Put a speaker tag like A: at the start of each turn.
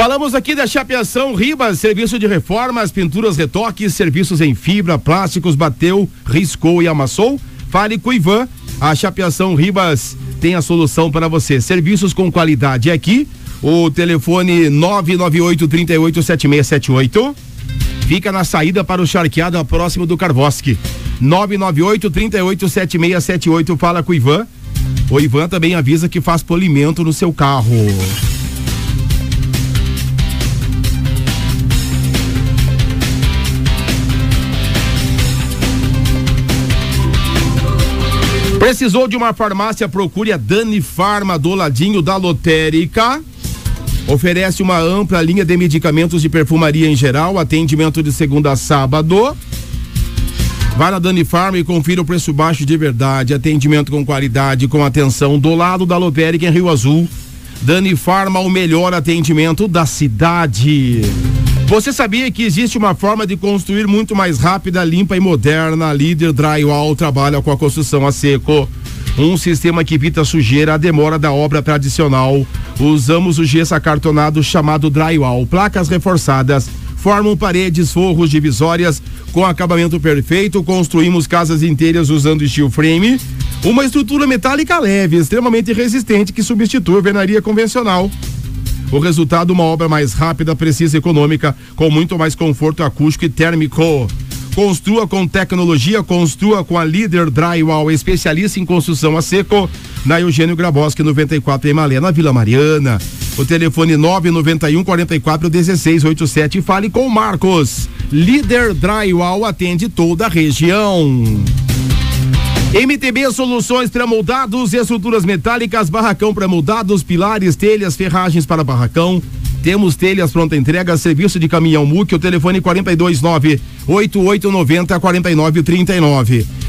A: Falamos aqui da Chapeação Ribas, serviço de reformas, pinturas, retoques, serviços em fibra, plásticos, bateu, riscou e amassou. Fale com o Ivan, a Chapeação Ribas tem a solução para você. Serviços com qualidade aqui, o telefone 998-387678. Fica na saída para o Charqueado, próximo do Carvosque. 998-387678. Fala com o Ivan. O Ivan também avisa que faz polimento no seu carro. Precisou de uma farmácia? Procure a Dani Farma, do ladinho da lotérica. Oferece uma ampla linha de medicamentos de perfumaria em geral, atendimento de segunda a sábado. Vá na Dani Farma e confira o preço baixo de verdade, atendimento com qualidade, com atenção, do lado da lotérica em Rio Azul. Dani Farma, o melhor atendimento da cidade. Você sabia que existe uma forma de construir muito mais rápida, limpa e moderna? A Líder Drywall trabalha com a construção a seco. Um sistema que evita a sujeira, a demora da obra tradicional. Usamos o gesso acartonado chamado Drywall. Placas reforçadas formam paredes, forros, divisórias com acabamento perfeito. Construímos casas inteiras usando steel frame. Uma estrutura metálica leve, extremamente resistente, que substitui a alvenaria convencional. O resultado, uma obra mais rápida, precisa e econômica, com muito mais conforto acústico e térmico. Construa com tecnologia, construa com a Líder Drywall, especialista em construção a seco, na Eugênio Grabowski 94 em Malé, na Vila Mariana. O telefone 991-44-1687. Fale com o Marcos. Líder Drywall atende toda a região. MTB Soluções pré-moldados, estruturas metálicas, barracão pré-moldados, pilares, telhas, ferragens para barracão. Temos telhas pronta entrega, serviço de caminhão MUC, o telefone 429-8890-4939.